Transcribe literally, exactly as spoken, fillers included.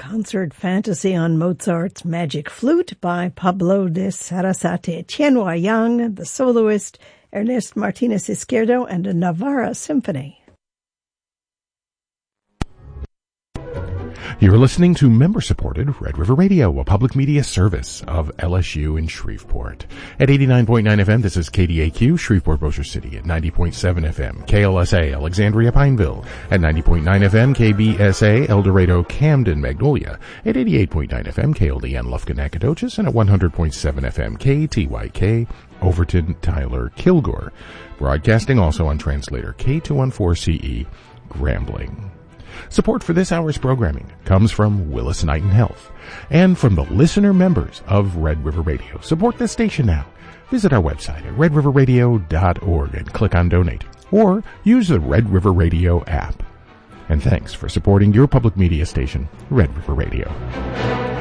concert fantasy on Mozart's Magic Flute by Pablo de Sarasate, Tianhua Yang, the soloist, Ernest Martinez Izquierdo, and a Navarra Symphony. You're listening to member-supported Red River Radio, a public media service of L S U in Shreveport. At eighty-nine point nine F M, this is K D A Q, Shreveport-Bossier City. At ninety point seven F M, K L S A, Alexandria Pineville. At ninety point nine F M, K B S A, El Dorado, Camden, Magnolia. At eighty-eight point nine F M, K L D N, Lufkin, Nacogdoches. And at one hundred point seven F M, K T Y K, Overton, Tyler, Kilgore. Broadcasting also on translator K two fourteen C E, Grambling. Support for this hour's programming comes from Willis Knighton Health and from the listener members of Red River Radio. Support this station now. Visit our website at red river radio dot org and click on Donate, or use the Red River Radio app. And thanks for supporting your public media station, Red River Radio.